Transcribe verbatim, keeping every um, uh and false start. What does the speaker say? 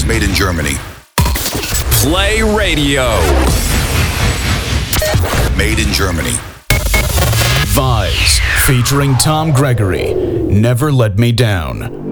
was made in Germany. Play Radio. Made in Germany. Vise, featuring Tom Gregory. Never Let Me Down.